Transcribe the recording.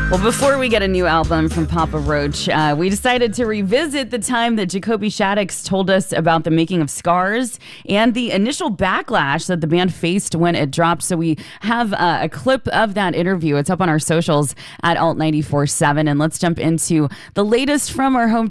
Well, before we get a new album from Papa Roach, we decided to revisit the time that Jacoby Shaddix told us about the making of Scars and the initial backlash that the band faced when it dropped. So we have a clip of that interview. It's up on our socials at Alt947. And let's jump into the latest from our home